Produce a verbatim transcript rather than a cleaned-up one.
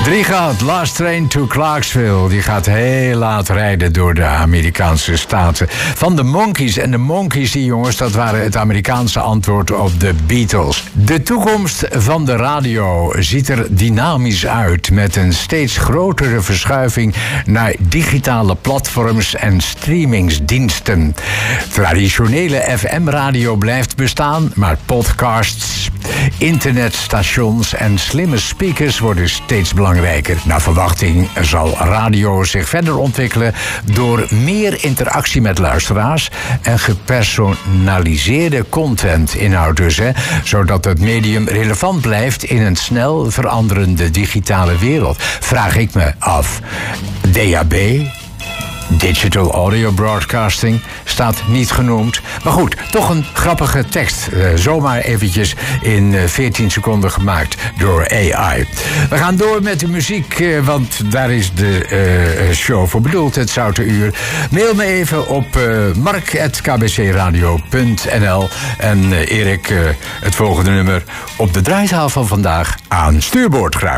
Drie gaat, Last Train to Clarksville. Die gaat heel laat rijden door de Amerikaanse staten. Van de Monkees. En de Monkees, die jongens, dat waren het Amerikaanse antwoord op de Beatles. De toekomst van de radio ziet er dynamisch uit, met een steeds grotere verschuiving naar digitale platforms en streamingsdiensten. Traditionele F M-radio blijft bestaan, maar podcasts, internetstations en slimme speakers worden steeds belangrijker. Naar verwachting zal radio zich verder ontwikkelen door meer interactie met luisteraars en gepersonaliseerde content-inhoud dus, hè, zodat het medium relevant blijft in een snel veranderende digitale wereld. Vraag ik me af, D A B, Digital Audio Broadcasting, staat niet genoemd. Maar goed, toch een grappige tekst. Uh, zomaar eventjes in uh, veertien seconden gemaakt door A I. We gaan door met de muziek, uh, want daar is de uh, show voor bedoeld, het Zoute Uur. Mail me even op uh, mark at k b c radio punt n l. En uh, Erik, uh, het volgende nummer op de draaitaal van vandaag aan stuurboord graag.